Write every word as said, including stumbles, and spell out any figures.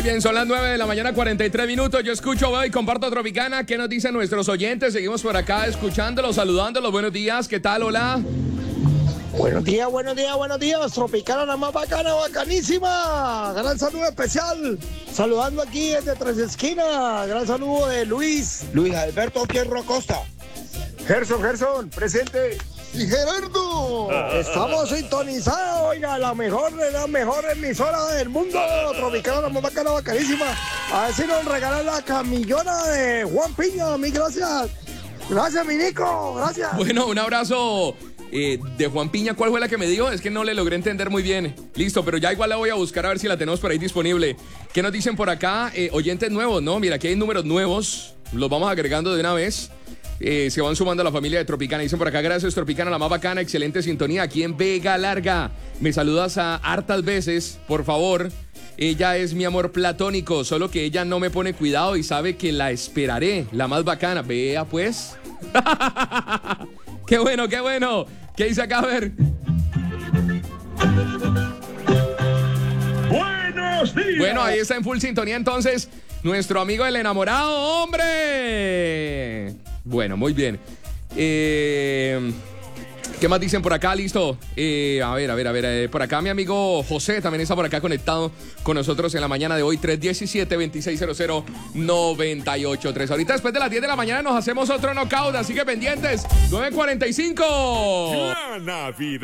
Bien, son las nueve de la mañana, cuarenta y tres minutos. Yo escucho, veo y comparto Tropicana. ¿Qué nos dicen nuestros oyentes? Seguimos por acá escuchándolos, saludándolos. Buenos días, ¿qué tal? Hola. Buenos días, buenos días, buenos días. Tropicana, la más bacana, bacanísima. Gran saludo especial. Saludando aquí desde Tres Esquinas. Gran saludo de Luis. Luis Alberto Fierro Costa. Gerson, Gerson, presente. Y Gerardo, estamos sintonizados, oiga, la mejor, la mejor emisora del mundo, Tropicana, la más bacana, bacanísima. A ver si nos regalan la camillona de Juan Piña, mil gracias. Gracias, mi Nico, gracias. Bueno, un abrazo eh, de Juan Piña. ¿Cuál fue la que me dijo? Es que no le logré entender muy bien. Listo, pero ya igual la voy a buscar a ver si la tenemos por ahí disponible. ¿Qué nos dicen por acá? Eh, oyentes nuevos, ¿no? Mira, aquí hay números nuevos, los vamos agregando de una vez. Eh, se van sumando a la familia de Tropicana. Dicen por acá, gracias Tropicana, la más bacana, excelente sintonía. Aquí en Vega Larga. Me saludas a hartas veces, por favor. Ella es mi amor platónico, solo que ella no me pone cuidado y sabe que la esperaré. La más bacana. Vea pues. Qué bueno, qué bueno. ¿Qué dice acá? A ver. Buenos días. Bueno, ahí está en full sintonía entonces nuestro amigo el enamorado, hombre. Bueno, muy bien. Eh, ¿Qué más dicen por acá? Listo. Eh, a ver, a ver, a ver. Eh, por acá mi amigo José también está por acá conectado con nosotros en la mañana de hoy. tres diecisiete, veintiséis cero cero, noventa y ocho tres. Ahorita después de las diez de la mañana nos hacemos otro knockout, así que pendientes. nueve cuarenta y cinco. La Navidad